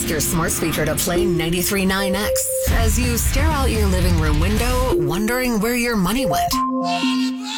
ask your smart speaker to play 93.9X as you stare out your living room window, wondering where your money went.